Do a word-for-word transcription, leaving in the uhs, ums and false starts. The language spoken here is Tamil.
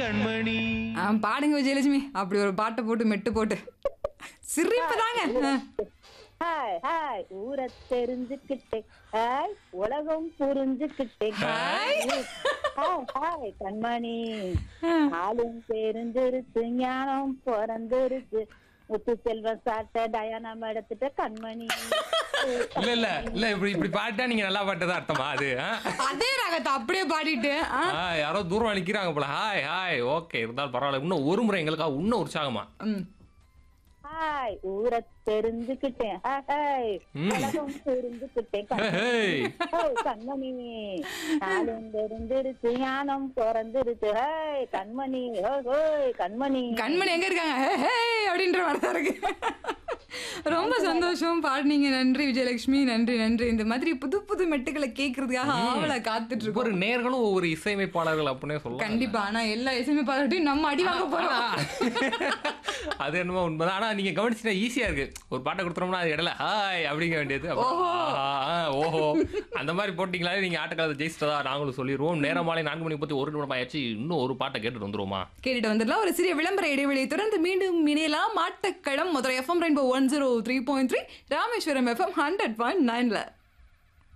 கண்மணி. ஆ, பாடுங்க விஜயலட்சுமி. அப்படி ஒரு பாட்டை போட்டு மெட்டு போட்டு சிரிப்பு தாங்க. ஹாய் ஹாய் ஊரை தெரிஞ்சுக்கிட்டேன், ஹாய் உலகம் புரிஞ்சுக்கிட்டேன், ஹாய். ஹாய் ஹாய் கண்மணி ஆளும் தெரிஞ்சிருச்சு ஞானம் பிறந்திருச்சு முத்து செல்வம் சாட்ட டயானம் எடுத்துட்ட கண்மணி. இல்ல இல்ல இல்ல இப்படி இப்படி பாட்டா நீங்க நல்லா பாட்டதா அர்த்தமா அது? ஆ? அதே ராகத்தை அப்படியே பாடிட்டு ஆ, ஆ, யாரோ தூரம் நிக்கிறாங்க போல. ஹாய் ஹாய் ஓகே இருந்தாலும் பரவாயில்ல. இன்னும் ஒரு முறை எங்களுக்காக இன்னும் உற்சாகமா. ம். ஹாய் ஊரை தெரிஞ்சுக்கிட்டேன், ஹாய் ம். உலகம் புரிஞ்சுக்கிட்டேன் கண்மணி. ஹேய். ஹேய், கண்மணி ஆளும் தெரிஞ்சிருச்சு ஞானம் பிறந்திருச்சு, ஹேய் கண்மணி, ஹோய் ஹோய் கண்மணி. கண்மணி எங்க இருக்காங்க? ஹே, ஹே அப்படின்ற மாதிரி தான் இருக்கு. ரொம்ப சந்தோஷம் பாடுனீங்க. நன்றி விஜயலட்சுமி. நன்றி நன்றி. இந்த மாதிரி புது புது மெட்டுக்களை கேட்கறதுக்காக ஆவல காத்துட்டு இருக்கோம். ஒவ்வொரு நேர்களும் ஒவ்வொரு இசையமைப்பாளர்கள் அப்படின்னே சொல்லலாம். கண்டிப்பா. ஆனா எல்லா இசையமைப்பாளர்கிட்டையும் நம்ம அடி வாங்க போறோம். அது என்னமோ உண்மைதான். ஆனா நீங்க கவனிச்சுட்டா ஈஸியா இருக்கு. ஒரு பாட்டை கொடுத்துறோம்னா அது இடல ஹாய் அப்படிங்க வேண்டியது. அப்புறம் ஆஹா, ஆ, ஓஹோ அந்த மாதிரி போட்டீங்களாலே நீங்க ஆட்டக்காலத்தை ஜெயிச்சிட்டதா நாங்களும் சொல்லிடுவோம். நேரம் மாலை நான்கு மணி முப்பத்தி ஒரு நிமிடம் ஆயிடுச்சு. இன்னும் ஒரு பாட்டை கேட்டுட்டு வந்துருவோமா? கேட்டுட்டு வந்துடலாம். ஒரு சிறிய விளம்பர இடைவெளியை தொடர்ந்து மீண்டும் இணையலாம். மாட்டக்களம் Madurai FM rainbow one zero three point three Rameswaram FM hundred point நைன்ல.